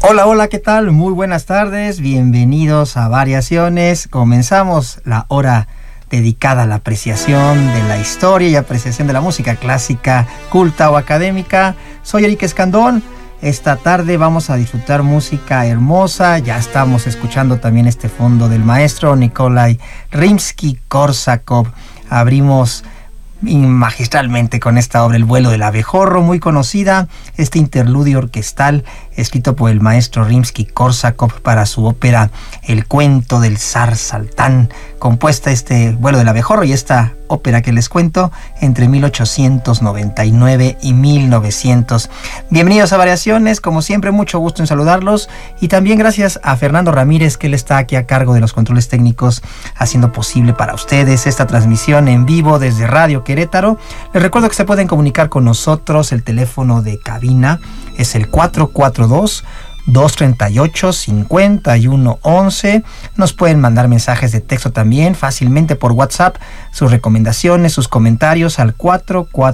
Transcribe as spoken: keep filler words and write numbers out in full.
Hola, hola, ¿qué tal? Muy buenas tardes, bienvenidos a Variaciones. Comenzamos la hora dedicada a la apreciación de la historia y apreciación de la música clásica, culta o académica. Soy Eric Escandón. Esta tarde vamos a disfrutar música hermosa. Ya estamos escuchando también este fondo del maestro Nikolai Rimsky-Korsakov. Abrimos magistralmente con esta obra El vuelo del abejorro, muy conocida, este interludio orquestal escrito por el maestro Rimsky-Korsakov para su ópera El cuento del zar Saltán, compuesta este vuelo del abejorro y esta ópera que les cuento entre mil ochocientos noventa y nueve y mil novecientos. Bienvenidos a Variaciones, como siempre mucho gusto en saludarlos y también gracias a Fernando Ramírez, que él está aquí a cargo de los controles técnicos haciendo posible para ustedes esta transmisión en vivo desde Radio Querétaro. Les recuerdo que se pueden comunicar con nosotros, el teléfono de cabina es el cuatro cuatro dos, dos tres ocho, cinco uno once. Nos pueden mandar mensajes de texto también fácilmente por WhatsApp, sus recomendaciones, sus comentarios al cuatro cuatro